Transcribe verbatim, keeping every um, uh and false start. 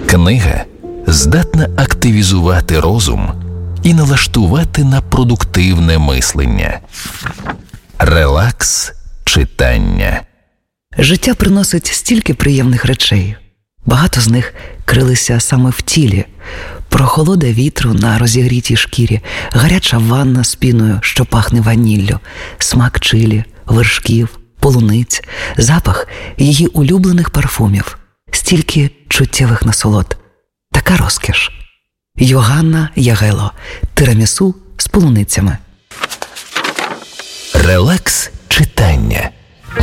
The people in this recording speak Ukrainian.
Книга здатна активізувати розум і налаштувати на продуктивне мислення. Релакс читання. Життя приносить стільки приємних речей. Багато з них крилися саме в тілі. Прохолода вітру на розігрітій шкірі, гаряча ванна з піною, що пахне ваніллю, смак чилі, вершків, полуниць, запах її улюблених парфумів. Стільки чуттєвих насолод. Така розкіш. Йоганна Ягелло. Тирамісу з полуницями. Релакс читання.